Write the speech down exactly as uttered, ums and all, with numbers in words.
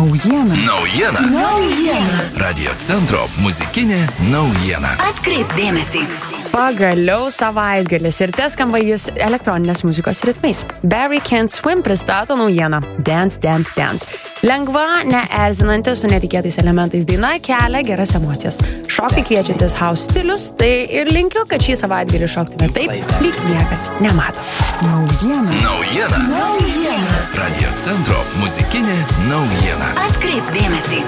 Naujiena. Naujiena. Naujiena. Radio centro muzikinė naujiena. Atkreipk dėmesį. Pagaliau savaitgalis ir te skamba jis elektroninės muzikos ritmais. Barry Can't Swim pristato naujieną Dance, Dance, Dance. Lengva, neerzinanti su netikėtais elementais daina kelia geras emocijas. Šokti kviečiantis house stilius, tai ir linkiu, kad šį savaitgalį šoktume taip, lyg niekas nemato. Naujiena. Naujiena. Naujiena. Radio centro muzikinė naujiena. Atkreipk dėmesį.